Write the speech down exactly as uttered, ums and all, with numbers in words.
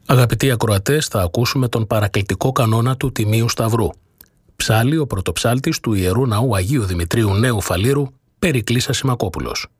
Αγαπητοί ακροατές, θα ακούσουμε τον παρακλητικό κανόνα του Τιμίου Σταυρού. Ψάλλει ο πρωτοψάλτης του Ιερού Ναού Αγίου Δημητρίου Νέου Φαλήρου, Περικλής Ασημακόπουλος.